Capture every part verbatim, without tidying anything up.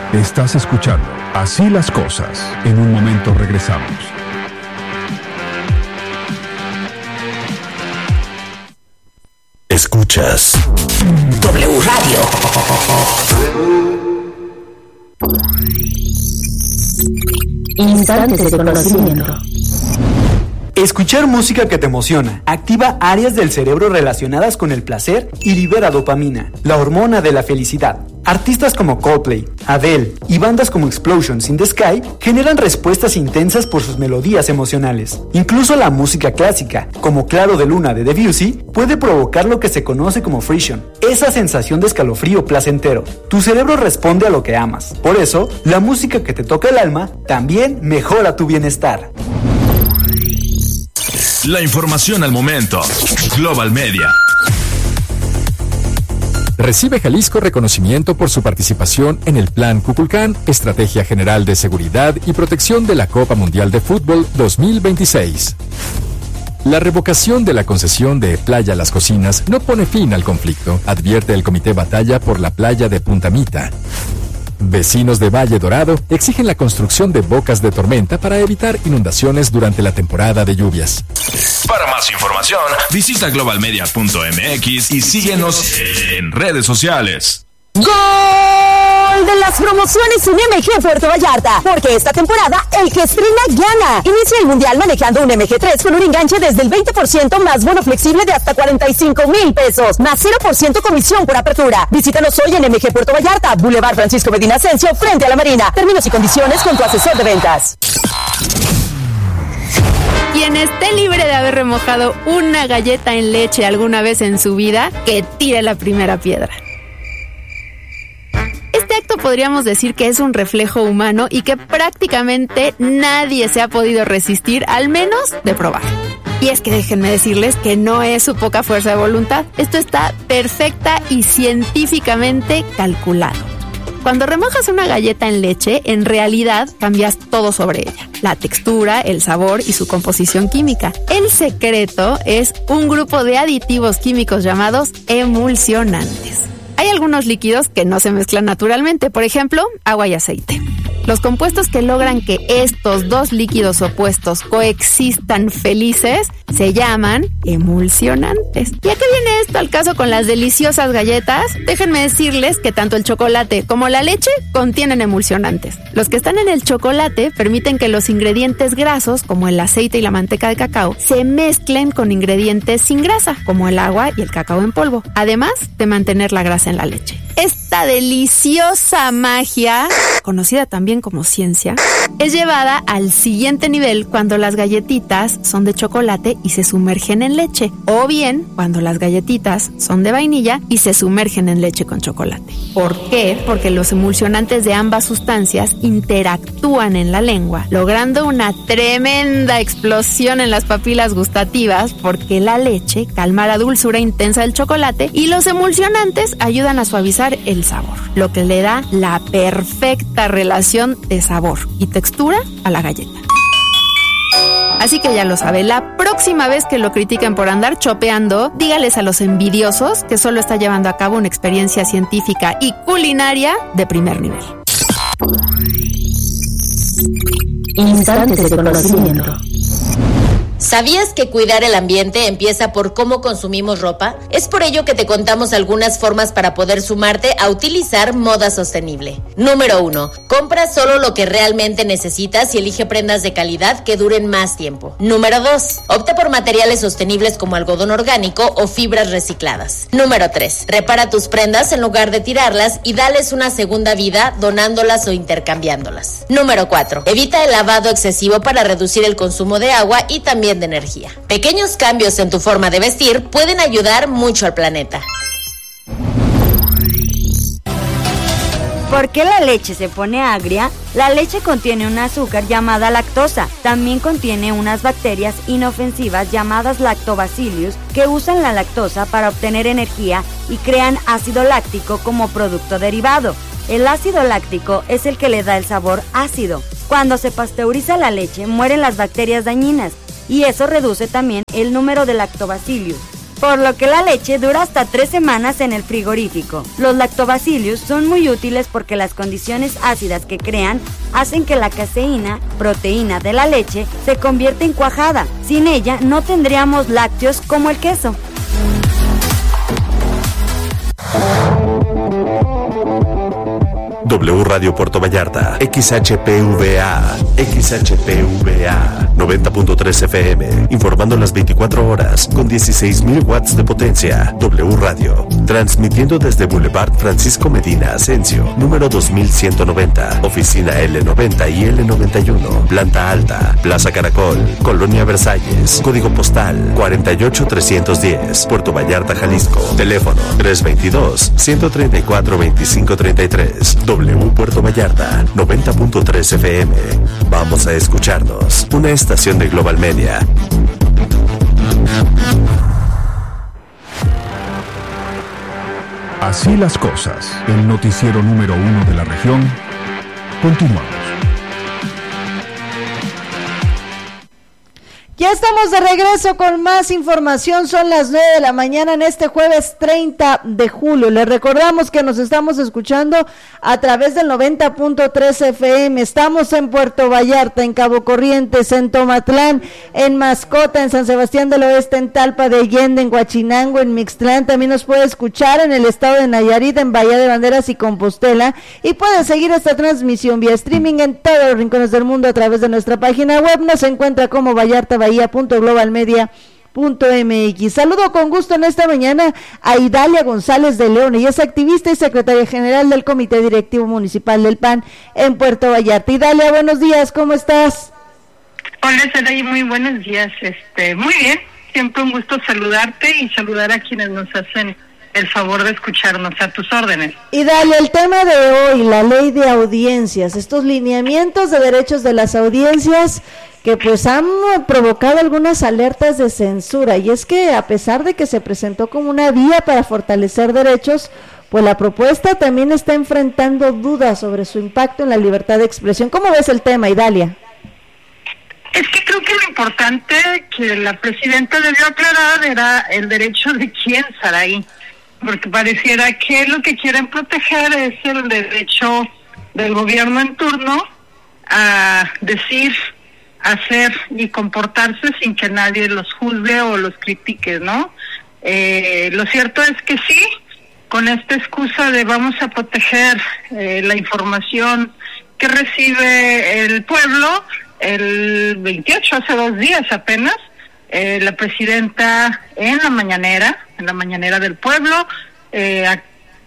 Estás escuchando Así las Cosas. En un momento regresamos. Escuchas W Radio. Instantes de conocimiento. Escuchar música que te emociona activa áreas del cerebro relacionadas con el placer y libera dopamina, la hormona de la felicidad. Artistas como Coldplay, Adele y bandas como Explosions in the Sky generan respuestas intensas por sus melodías emocionales. Incluso la música clásica, como Claro de Luna de Debussy, puede provocar lo que se conoce como frisson, esa sensación de escalofrío placentero. Tu cerebro responde a lo que amas. Por eso, la música que te toca el alma también mejora tu bienestar. La información al momento. Global Media. Recibe Jalisco reconocimiento por su participación en el Plan Kukulcán, Estrategia General de Seguridad y Protección de la Copa Mundial de Fútbol dos mil veintiséis. La revocación de la concesión de Playa Las Cocinas no pone fin al conflicto, advierte el Comité Batalla por la playa de Punta Mita. Vecinos de Valle Dorado exigen la construcción de bocas de tormenta para evitar inundaciones durante la temporada de lluvias. Para más información, visita global media punto m x y síguenos en redes sociales. ¡Gol de las promociones en M G Puerto Vallarta! Porque esta temporada el que estrena gana. Inicia el mundial manejando un M G tres con un enganche desde el veinte por ciento más bono flexible de hasta cuarenta y cinco mil pesos, más cero por ciento comisión por apertura. Visítanos hoy en M G Puerto Vallarta, Boulevard Francisco Medina Ascencio, frente a la Marina. Términos y condiciones con tu asesor de ventas. Quien esté libre de haber remojado una galleta en leche alguna vez en su vida, que tire la primera piedra. Este acto podríamos decir que es un reflejo humano y que prácticamente nadie se ha podido resistir, al menos de probar. Y es que déjenme decirles que no es su poca fuerza de voluntad. Esto está perfecta y científicamente calculado. Cuando remojas una galleta en leche, en realidad cambias todo sobre ella. La textura, el sabor y su composición química. El secreto es un grupo de aditivos químicos llamados emulsionantes. Hay algunos líquidos que no se mezclan naturalmente, por ejemplo, agua y aceite. Los compuestos que logran que estos dos líquidos opuestos coexistan felices se llaman emulsionantes. ¿Y a qué viene esto al caso con las deliciosas galletas? Déjenme decirles que tanto el chocolate como la leche contienen emulsionantes. Los que están en el chocolate permiten que los ingredientes grasos, como el aceite y la manteca de cacao, se mezclen con ingredientes sin grasa, como el agua y el cacao en polvo, además de mantener la grasa en la leche. Esta deliciosa magia, conocida también como ciencia, es llevada al siguiente nivel cuando las galletitas son de chocolate y se sumergen en leche, o bien cuando las galletitas son de vainilla y se sumergen en leche con chocolate. ¿Por qué? Porque los emulsionantes de ambas sustancias interactúan en la lengua, logrando una tremenda explosión en las papilas gustativas, porque la leche calma la dulzura intensa del chocolate y los emulsionantes ayudan a suavizar el sabor, lo que le da la perfecta relación de sabor y textura a la galleta. Así que ya lo sabe, la próxima vez que lo critiquen por andar chopeando, dígales a los envidiosos que solo está llevando a cabo una experiencia científica y culinaria de primer nivel. Instantes de conocimiento. ¿Sabías que cuidar el ambiente empieza por cómo consumimos ropa? Es por ello que te contamos algunas formas para poder sumarte a utilizar moda sostenible. Número uno. Compra solo lo que realmente necesitas y elige prendas de calidad que duren más tiempo. Número dos. Opta por materiales sostenibles como algodón orgánico o fibras recicladas. Número tres. Repara tus prendas en lugar de tirarlas y dales una segunda vida donándolas o intercambiándolas. Número cuatro. Evita el lavado excesivo para reducir el consumo de agua y también de energía. Pequeños cambios en tu forma de vestir pueden ayudar mucho al planeta. ¿Por qué la leche se pone agria? La leche contiene un azúcar llamada lactosa. También contiene unas bacterias inofensivas llamadas lactobacillus que usan la lactosa para obtener energía y crean ácido láctico como producto derivado. El ácido láctico es el que le da el sabor ácido. Cuando se pasteuriza la leche, mueren las bacterias dañinas y eso reduce también el número de lactobacillus. por lo que la leche dura hasta tres semanas en el frigorífico. Los lactobacillus son muy útiles porque las condiciones ácidas que crean hacen que la caseína, proteína de la leche, se convierta en cuajada. Sin ella no tendríamos lácteos como el queso. W Radio Puerto Vallarta, X H P V A, X H P V A, noventa punto tres F M, informando las veinticuatro horas, con dieciséis mil watts de potencia. W Radio, transmitiendo desde Boulevard Francisco Medina Asensio, número dos mil ciento noventa, oficina L noventa y L noventa y uno, planta alta, Plaza Caracol, Colonia Versalles, código postal cuarenta y ocho trescientos diez, Puerto Vallarta, Jalisco, teléfono tres veintidós, ciento treinta y cuatro, veinticinco treinta y tres. W Puerto Vallarta, noventa punto tres F M. Vamos a escucharnos. Una estación de Global Media. Así las cosas. El noticiero número uno de la región. Continuamos. Ya estamos de regreso con más información, son las nueve de la mañana en este jueves treinta de julio. Les recordamos que nos estamos escuchando a través del noventa punto tres F M, estamos en Puerto Vallarta, en Cabo Corrientes, en Tomatlán, en Mascota, en San Sebastián del Oeste, en Talpa de Allende, en Huachinango, en Mixtlán. También nos puede escuchar en el estado de Nayarit, en Bahía de Banderas y Compostela, y puede seguir esta transmisión vía streaming en todos los rincones del mundo a través de nuestra página web. Nos encuentra como Vallarta Bahía punto global media punto m x. Saludo con gusto en esta mañana a Idalia González de León, ella es activista y secretaria general del Comité Directivo Municipal del P A N en Puerto Vallarta. Idalia, buenos días, ¿cómo estás? Hola, Saray, muy buenos días, este, muy bien, siempre un gusto saludarte y saludar a quienes nos hacen el favor de escucharnos, a tus órdenes. Idalia, el tema de hoy, la ley de audiencias, estos lineamientos de derechos de las audiencias que pues han provocado algunas alertas de censura, y es que a pesar de que se presentó como una vía para fortalecer derechos, pues la propuesta también está enfrentando dudas sobre su impacto en la libertad de expresión. ¿Cómo ves el tema, Idalia? Es que creo que lo importante que la presidenta debió aclarar era el derecho de quién, Saray, porque pareciera que lo que quieren proteger es el derecho del gobierno en turno a decir, hacer y comportarse sin que nadie los juzgue o los critique, ¿no? Eh, lo cierto es que sí, con esta excusa de vamos a proteger eh, la información que recibe el pueblo, el veintiocho, hace dos días apenas, eh, la presidenta en la mañanera, en la mañanera del pueblo, eh, a,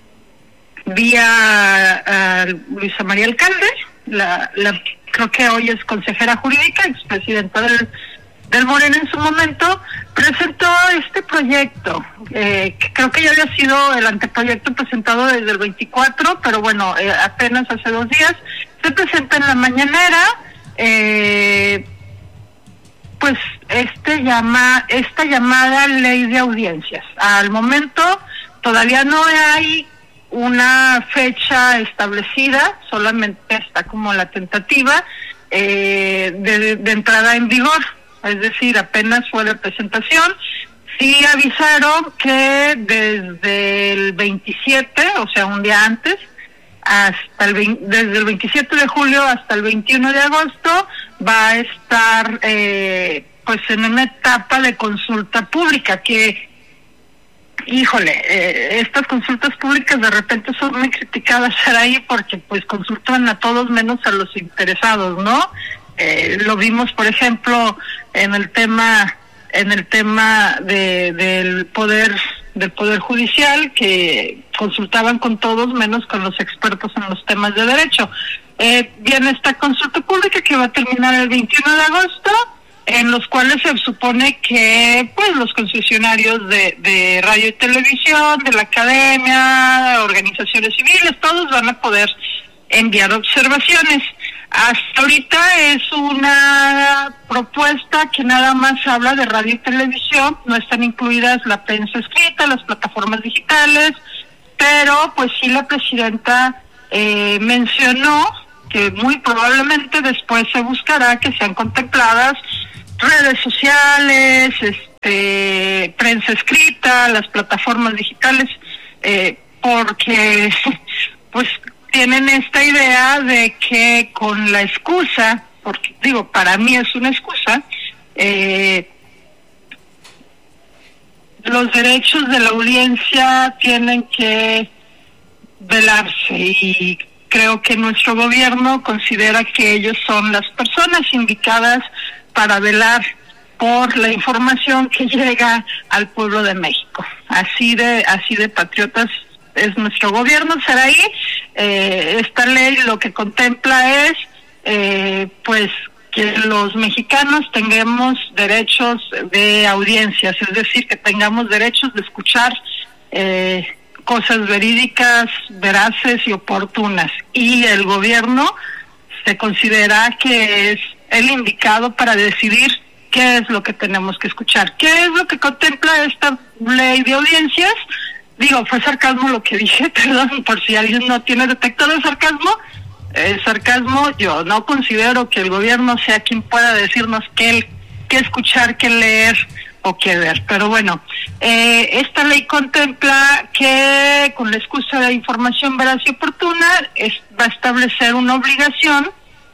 vía a Luisa María Alcalde, la, la creo que hoy es consejera jurídica, expresidenta del, del Morena en su momento, presentó este proyecto, eh, que creo que ya había sido el anteproyecto presentado desde el veinticuatro, pero bueno, eh, apenas hace dos días, se presenta en la mañanera, eh, pues este llama, esta llamada ley de audiencias. Al momento todavía no hay una fecha establecida, solamente está como la tentativa eh, de, de entrada en vigor, es decir, apenas fue la presentación. Sí avisaron que desde el veintisiete, o sea, un día antes, hasta el veinte, desde el veintisiete de julio hasta el veintiuno de agosto, va a estar eh, pues en una etapa de consulta pública que, híjole, eh, estas consultas públicas de repente son muy criticadas ahí porque pues consultan a todos menos a los interesados, ¿no? Eh, lo vimos, por ejemplo, en el tema en el tema de del poder del poder judicial, que consultaban con todos menos con los expertos en los temas de derecho. Eh, viene esta consulta pública que va a terminar el veintiuno de agosto, en los cuales se supone que pues los concesionarios de, de radio y televisión, de la academia, organizaciones civiles, todos van a poder enviar observaciones. Hasta ahorita es una propuesta que nada más habla de radio y televisión, no están incluidas la prensa escrita, las plataformas digitales, pero pues sí la presidenta eh, mencionó que muy probablemente después se buscará que sean contempladas redes sociales, este, prensa escrita, las plataformas digitales, eh, porque pues tienen esta idea de que con la excusa, porque digo, para mí es una excusa, eh, los derechos de la audiencia tienen que velarse, y creo que nuestro gobierno considera que ellos son las personas indicadas para velar por la información que llega al pueblo de México. Así de así de patriotas es nuestro gobierno, Saraí. Eh, esta ley lo que contempla es eh, pues que los mexicanos tengamos derechos de audiencias, es decir, que tengamos derechos de escuchar eh, cosas verídicas, veraces y oportunas, y el gobierno se considera que es el indicado para decidir qué es lo que tenemos que escuchar. ¿Qué es lo que contempla esta ley de audiencias? Digo, fue sarcasmo lo que dije, perdón, por si alguien no tiene detector de sarcasmo. El sarcasmo, yo no considero que el gobierno sea quien pueda decirnos qué, qué escuchar, qué leer o qué ver. Pero bueno, eh, esta ley contempla que con la excusa de información veraz y oportuna es, va a establecer una obligación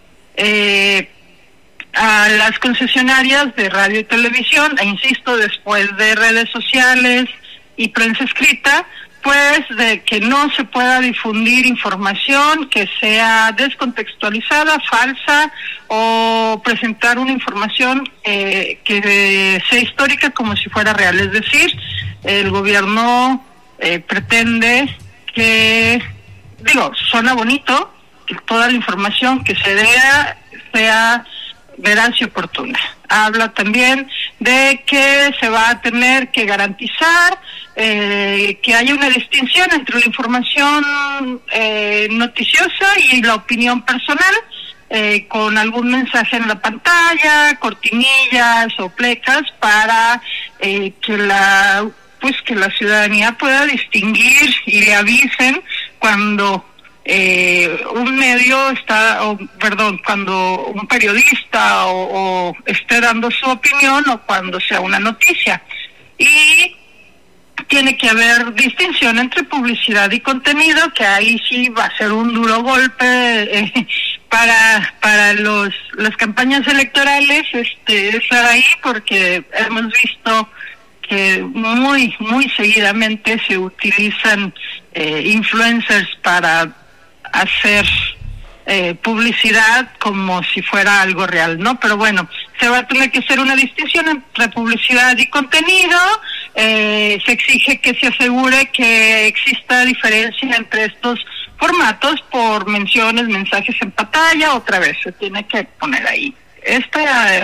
eh, a las concesionarias de radio y televisión, e insisto, después de redes sociales y prensa escrita, pues de que no se pueda difundir información que sea descontextualizada, falsa, o presentar una información eh, que sea histórica como si fuera real. Es decir, el gobierno eh, pretende que, digo, suena bonito, que toda la información que se dé sea veraz y oportuna. Habla también de que se va a tener que garantizar eh, que haya una distinción entre la información eh, noticiosa y la opinión personal, eh, con algún mensaje en la pantalla, cortinillas o plecas para eh, que la pues que la ciudadanía pueda distinguir y le avisen cuando Eh, un medio está, o, perdón, cuando un periodista o, o esté dando su opinión, o cuando sea una noticia. Y tiene que haber distinción entre publicidad y contenido, que ahí sí va a ser un duro golpe eh, para para los las campañas electorales, este, estar ahí, porque hemos visto que muy, muy seguidamente se utilizan eh, influencers para hacer eh, publicidad como si fuera algo real, ¿no? Pero bueno, se va a tener que hacer una distinción entre publicidad y contenido. Eh, se exige que se asegure que exista diferencia entre estos formatos por menciones, mensajes en pantalla. Otra vez se tiene que poner ahí esta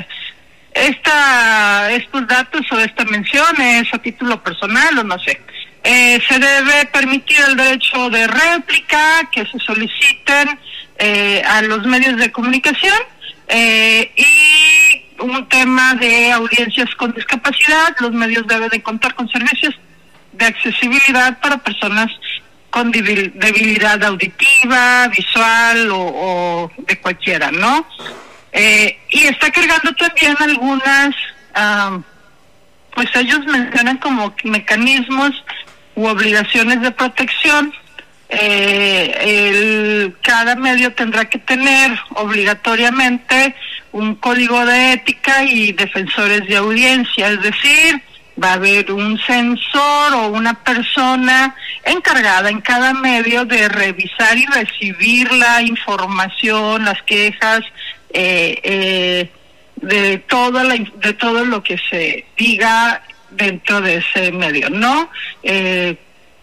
esta estos datos o esta mención es a título personal o no sé. Eh, se debe permitir el derecho de réplica que se soliciten eh, a los medios de comunicación, eh, y un tema de audiencias con discapacidad. Los medios deben de contar con servicios de accesibilidad para personas con debilidad auditiva, visual o, o de cualquiera, ¿no? Eh, y está cargando también algunas, um, pues ellos mencionan como mecanismos u obligaciones de protección. Eh, el, cada medio tendrá que tener obligatoriamente un código de ética y defensores de audiencia, es decir, va a haber un censor o una persona encargada en cada medio de revisar y recibir la información, las quejas, eh, eh, de toda la, de todo lo que se diga dentro de ese medio, ¿no? Eh,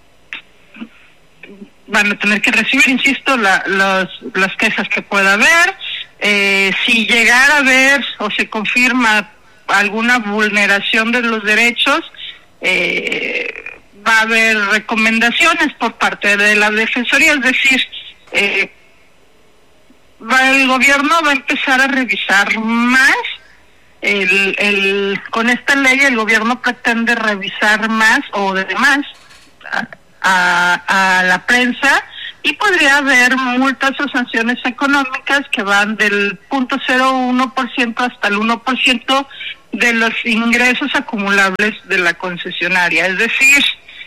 van a tener que recibir, insisto, la, los, las quejas que pueda haber. Eh, si llegara a haber o se confirma alguna vulneración de los derechos, eh, va a haber recomendaciones por parte de la Defensoría, es decir, eh, va, el gobierno va a empezar a revisar más. El, el, con esta ley el gobierno pretende revisar más o demás a, a, a la prensa y podría haber multas o sanciones económicas que van del cero punto cero uno por ciento hasta el uno por ciento de los ingresos acumulables de la concesionaria. Es decir,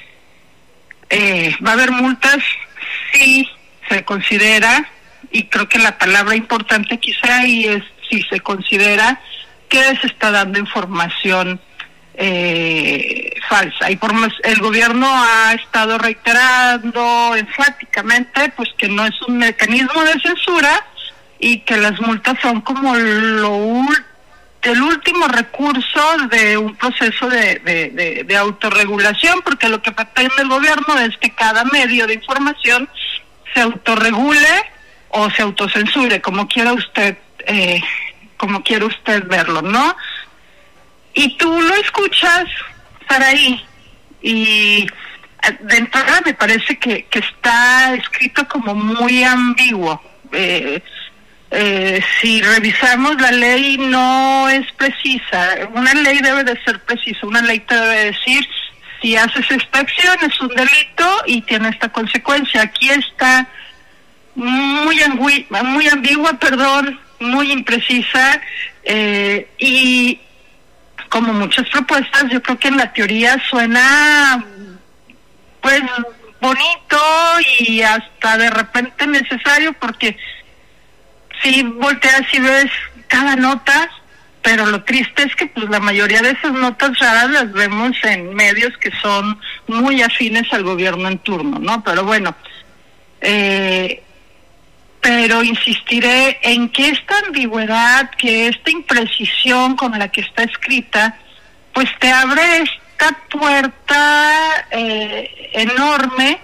eh, va a haber multas si se considera, y creo que la palabra importante quizá ahí es si se considera que se está dando información eh, falsa. Y por más, el gobierno ha estado reiterando enfáticamente pues que no es un mecanismo de censura y que las multas son como lo último, el último recurso de un proceso de, de, de, de autorregulación, porque lo que pretende el gobierno es que cada medio de información se autorregule o se autocensure, como quiera usted, eh, como quiera usted verlo, ¿no? Y tú lo escuchas, Saraí, y de entrada me parece que, que está escrito como muy ambiguo. Eh, Eh, si revisamos la ley no es precisa. Una ley debe de ser precisa. Una ley te debe decir si haces esta acción es un delito y tiene esta consecuencia. Aquí está muy angui- muy ambigua, perdón, muy imprecisa eh, y como muchas propuestas yo creo que en la teoría suena pues bonito y hasta de repente necesario, porque si volteas y ves cada nota, pero lo triste es que pues la mayoría de esas notas raras las vemos en medios que son muy afines al gobierno en turno, ¿no? Pero bueno, eh, pero insistiré en que esta ambigüedad, que esta imprecisión con la que está escrita, pues te abre esta puerta eh, enorme,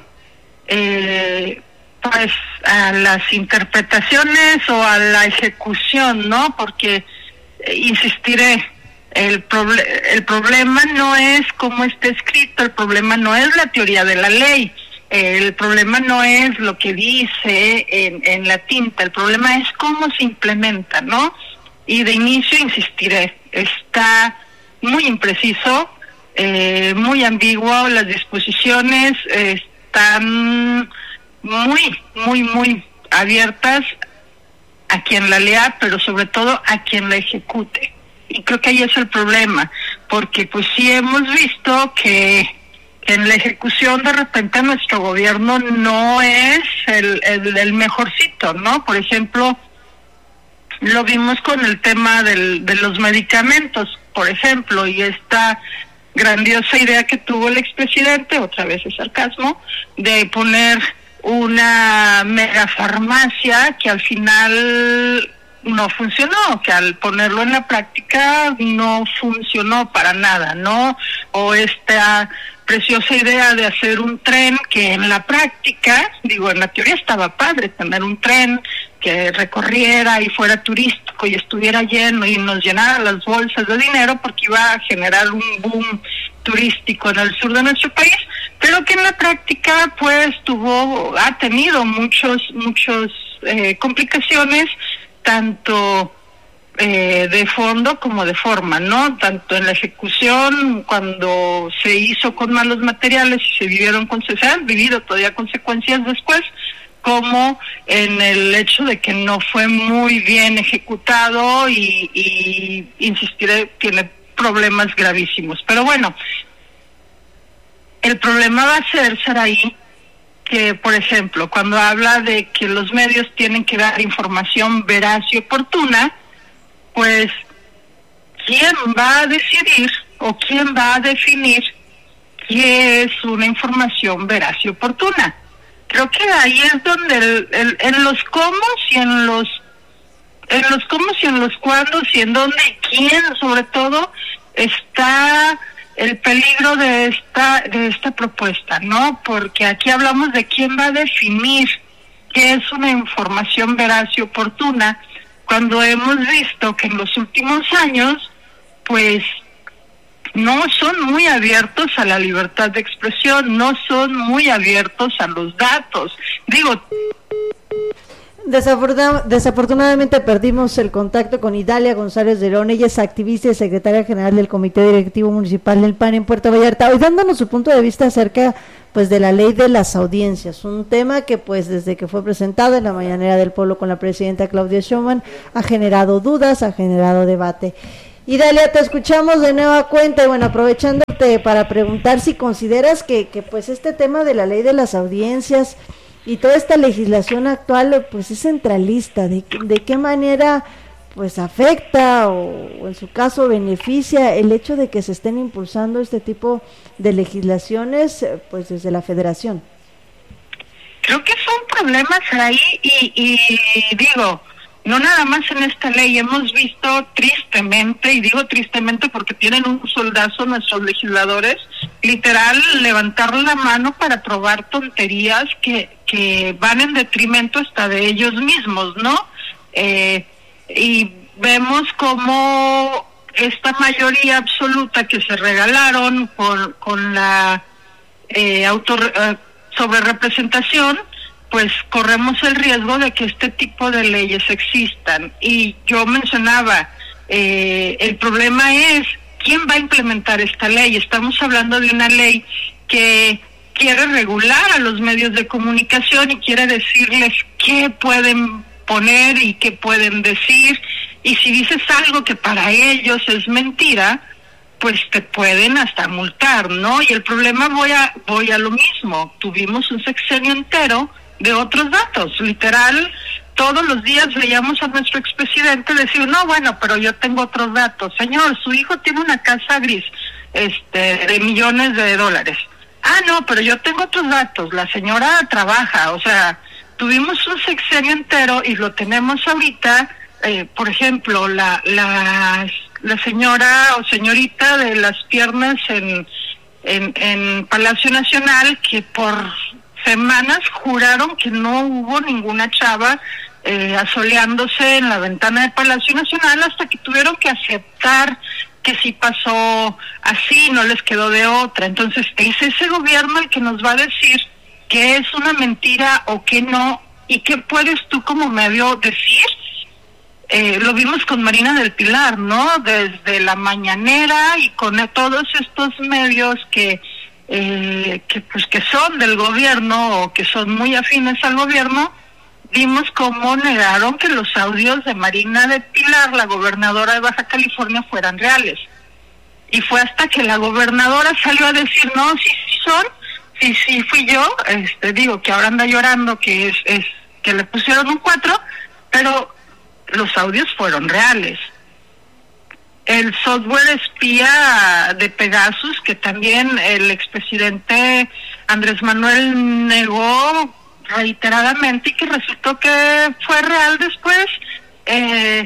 eh, pues a las interpretaciones o a la ejecución, ¿no? Porque eh, insistiré, el proble- el problema no es cómo está escrito, el problema no es la teoría de la ley, eh, el problema no es lo que dice en, en la tinta, el problema es cómo se implementa, ¿no? Y de inicio insistiré, está muy impreciso, eh, muy ambiguo, las disposiciones eh, están muy, muy, muy abiertas a quien la lea, pero sobre todo a quien la ejecute. Y creo que ahí es el problema, porque pues sí hemos visto que en la ejecución de repente nuestro gobierno no es el, el, el mejorcito, ¿no? Por ejemplo, lo vimos con el tema del, de los medicamentos, por ejemplo, y esta grandiosa idea que tuvo el expresidente, otra vez es sarcasmo, de poner una megafarmacia que al final no funcionó, que al ponerlo en la práctica no funcionó para nada, ¿no? O esta preciosa idea de hacer un tren que en la práctica, digo, en la teoría estaba padre tener un tren que recorriera y fuera turístico y estuviera lleno y nos llenara las bolsas de dinero porque iba a generar un boom turístico en el sur de nuestro país, pero que en la práctica pues tuvo, ha tenido muchos, muchos eh, complicaciones, tanto eh, de fondo como de forma, ¿no? Tanto en la ejecución, cuando se hizo con malos materiales y se vivieron con, se han vivido todavía consecuencias después, como en el hecho de que no fue muy bien ejecutado y, y insistiré, tiene problemas gravísimos. Pero bueno, el problema va a ser, Saraí, que, por ejemplo, cuando habla de que los medios tienen que dar información veraz y oportuna, pues, ¿quién va a decidir o quién va a definir qué es una información veraz y oportuna? Creo que ahí es donde el, el, en los cómo y en los en los cómo y en los cuándos y en dónde y quién, sobre todo, está el peligro de esta de esta propuesta, ¿no? Porque aquí hablamos de quién va a definir qué es una información veraz y oportuna, cuando hemos visto que en los últimos años, pues, no son muy abiertos a la libertad de expresión, no son muy abiertos a los datos. Digo, Desafortun- desafortunadamente perdimos el contacto con Idalia González de León. Ella es activista y secretaria general del Comité Directivo Municipal del P A N en Puerto Vallarta, hoy dándonos su punto de vista acerca pues de la ley de las audiencias, un tema que pues desde que fue presentado en la mañanera del pueblo con la presidenta Claudia Sheinbaum ha generado dudas, ha generado debate. Y Dalia, te escuchamos de nueva cuenta, y bueno, aprovechándote para preguntar si consideras que, que pues este tema de la ley de las audiencias y toda esta legislación actual pues es centralista, de, de qué manera pues afecta o, o en su caso beneficia el hecho de que se estén impulsando este tipo de legislaciones pues desde la federación. Creo que son problemas ahí y, y digo, no nada más en esta ley, hemos visto tristemente, y digo tristemente porque tienen un soldazo nuestros legisladores, literal levantar la mano para aprobar tonterías que, que van en detrimento hasta de ellos mismos, ¿no? Eh, y vemos como esta mayoría absoluta que se regalaron con, con la eh, auto eh, sobre representación, pues corremos el riesgo de que este tipo de leyes existan. Y yo mencionaba, eh, el problema es quién va a implementar esta ley. Estamos hablando de una ley que quiere regular a los medios de comunicación y quiere decirles qué pueden poner y qué pueden decir, y si dices algo que para ellos es mentira, pues te pueden hasta multar, ¿no? Y el problema, voy a voy a lo mismo, tuvimos un sexenio entero de otros datos, literal, todos los días veíamos a nuestro expresidente decir, no, bueno, pero yo tengo otros datos, señor, su hijo tiene una casa gris, este, de millones de dólares, ah, no, pero yo tengo otros datos, la señora trabaja, o sea, tuvimos un sexenio entero y lo tenemos ahorita, eh, por ejemplo, la, la la señora o señorita de las piernas en, en, en Palacio Nacional, que por semanas juraron que no hubo ninguna chava eh, asoleándose en la ventana de Palacio Nacional, hasta que tuvieron que aceptar que sí pasó así, no les quedó de otra. Entonces es ese gobierno el que nos va a decir qué es una mentira o qué no, y qué puedes tú como medio decir. Eh, lo vimos con Marina del Pilar, ¿no? Desde la mañanera y con todos estos medios que, eh, que pues que son del gobierno o que son muy afines al gobierno, vimos cómo negaron que los audios de Marina del Pilar, la gobernadora de Baja California, fueran reales. Y fue hasta que la gobernadora salió a decir, no, sí, sí son, sí, sí fui yo, este, digo que ahora anda llorando que es, es que le pusieron un cuatro, pero los audios fueron reales. El software espía de Pegasus, que también el expresidente Andrés Manuel negó reiteradamente y que resultó que fue real después, eh,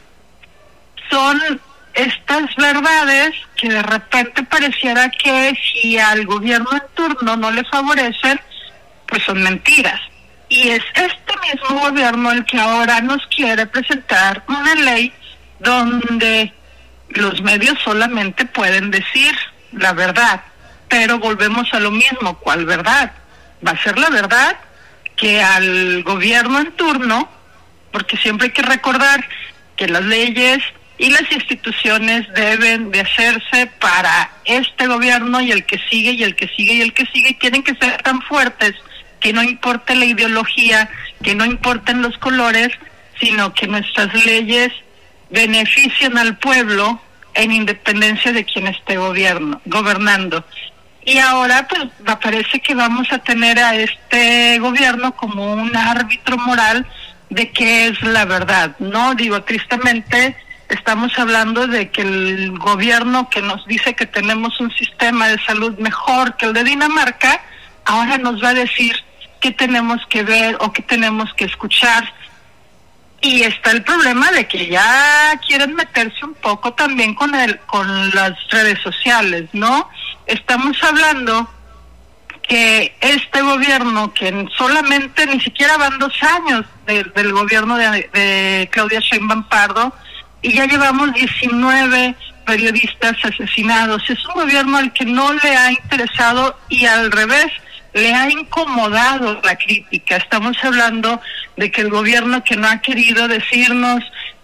son estas verdades que de repente pareciera que si al gobierno en turno no le favorecen, pues son mentiras. Y es este mismo gobierno el que ahora nos quiere presentar una ley donde los medios solamente pueden decir la verdad, pero volvemos a lo mismo, ¿cuál verdad? Va a ser la verdad que al gobierno en turno, porque siempre hay que recordar que las leyes y las instituciones deben de hacerse para este gobierno y el que sigue y el que sigue y el que sigue, y tienen que ser tan fuertes que no importe la ideología, que no importen los colores, sino que nuestras leyes beneficien al pueblo en independencia de quien esté gobierno, gobernando. Y ahora pues parece que vamos a tener a este gobierno como un árbitro moral de qué es la verdad, ¿no? Digo, tristemente estamos hablando de que el gobierno que nos dice que tenemos un sistema de salud mejor que el de Dinamarca, ahora nos va a decir qué tenemos que ver o qué tenemos que escuchar. Y está el problema de que ya quieren meterse un poco también con el con las redes sociales, ¿no? Estamos hablando que este gobierno, que solamente ni siquiera van dos años de, del gobierno de, de Claudia Sheinbaum Pardo, y ya llevamos diecinueve periodistas asesinados. Es un gobierno al que no le ha interesado y al revés, le ha incomodado la crítica. Estamos hablando de que el gobierno que no ha querido decirnos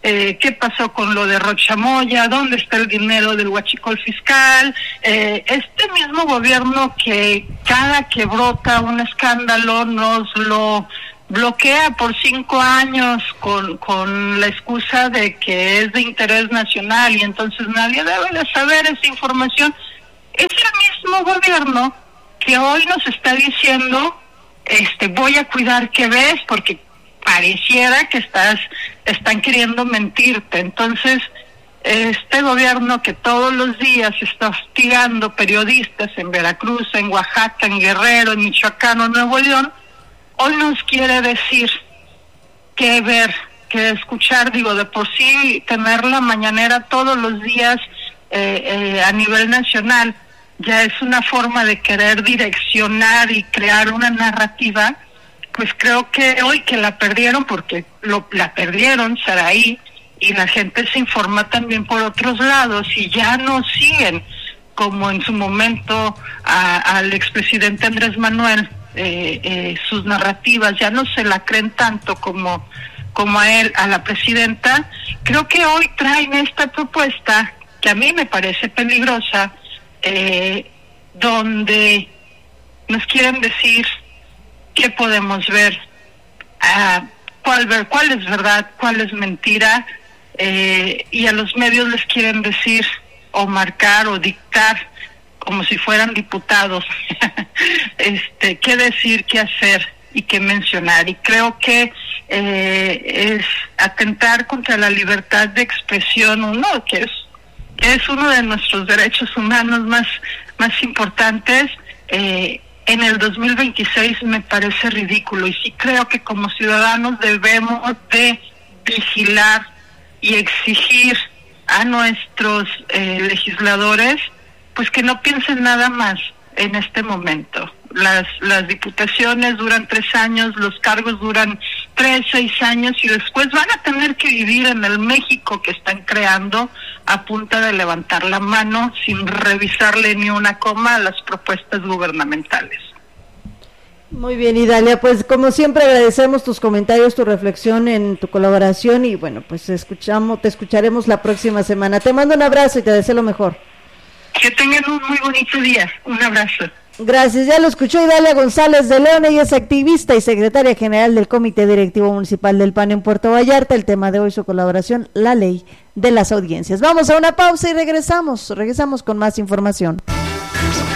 eh, qué pasó con lo de Rochamoya, dónde está el dinero del huachicol fiscal, eh, este mismo gobierno que cada que brota un escándalo nos lo bloquea por cinco años con, con la excusa de que es de interés nacional y entonces nadie debe de saber esa información. Es el mismo gobierno que hoy nos está diciendo, este, voy a cuidar qué ves, porque pareciera que estás, están queriendo mentirte. Entonces, este gobierno que todos los días está hostigando periodistas en Veracruz, en Oaxaca, en Guerrero, en Michoacán o Nuevo León, hoy nos quiere decir qué ver, qué escuchar. Digo, de por sí tener la mañanera todos los días eh, eh, a nivel nacional ya es una forma de querer direccionar y crear una narrativa. Pues creo que hoy que la perdieron, porque lo, la perdieron, Saraí, y la gente se informa también por otros lados y ya no siguen como en su momento a, al expresidente Andrés Manuel, eh, eh, sus narrativas ya no se la creen tanto como, como a él, a la presidenta. Creo que hoy traen esta propuesta que a mí me parece peligrosa, eh, donde nos quieren decir qué podemos ver, uh, cuál ver, cuál es verdad, cuál es mentira, eh, y a los medios les quieren decir o marcar o dictar como si fueran diputados este qué decir, qué hacer y qué mencionar. Y creo que eh, es atentar contra la libertad de expresión, uno que es que es uno de nuestros derechos humanos más más importantes. eh, En el dos mil veintiséis me parece ridículo y sí creo que como ciudadanos debemos de vigilar y exigir a nuestros eh, legisladores pues que no piensen nada más en este momento. Las las diputaciones duran tres años, los cargos duran tres, seis años y después van a tener que vivir en el México que están creando a punta de levantar la mano sin revisarle ni una coma a las propuestas gubernamentales. Muy bien, Idalia, pues como siempre agradecemos tus comentarios, tu reflexión en tu colaboración y bueno, pues escuchamos, te escucharemos la próxima semana. Te mando un abrazo y te deseo lo mejor. Que tengan un muy bonito día. Un abrazo. Gracias, ya lo escuchó Idalia González de León, ella es activista y secretaria general del Comité Directivo Municipal del P A N en Puerto Vallarta. El tema de hoy, su colaboración, la ley de las audiencias. Vamos a una pausa y regresamos, regresamos con más información.